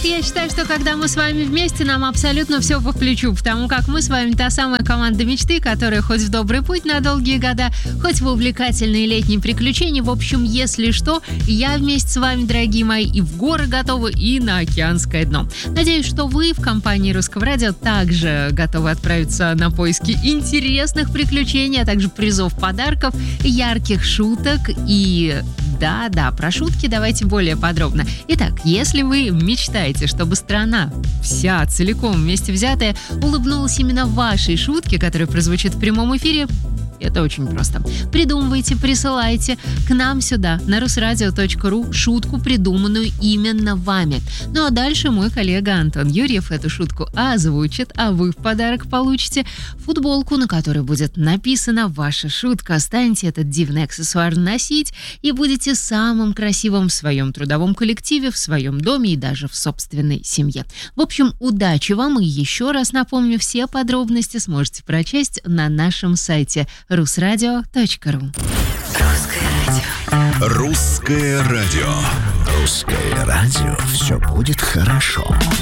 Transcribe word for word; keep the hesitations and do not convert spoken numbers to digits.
вот я считаю, что когда мы с вами вместе, нам абсолютно все по плечу, потому как мы с вами та самая команда мечты, которая хоть в добрый путь на долгие года, хоть в увлекательные летние приключения. В общем, если что, я вместе с вами, дорогие мои, и в горы готовы, и на океанское дно. Надеюсь, что вы в компании Русского радио также готовы отправиться на поиски интересных приключений, а также призов, подарков, ярких шуток и... Да-да, про шутки давайте более подробно. Итак, если вы мечтаете, чтобы страна вся целиком вместе взятая улыбнулась именно вашей шутке, которая прозвучит в прямом эфире, это очень просто. Придумывайте, присылайте к нам сюда, на русрадио точка ру, шутку, придуманную именно вами. Ну а дальше мой коллега Антон Юрьев эту шутку озвучит, а вы в подарок получите футболку, на которой будет написана ваша шутка. Станете этот дивный аксессуар носить и будете самым красивым в своем трудовом коллективе, в своем доме и даже в собственной семье. В общем, удачи вам, и еще раз напомню, все подробности сможете прочесть на нашем сайте русрадио точка ру. Русское радио. Русское радио. Русское радио. Все будет хорошо.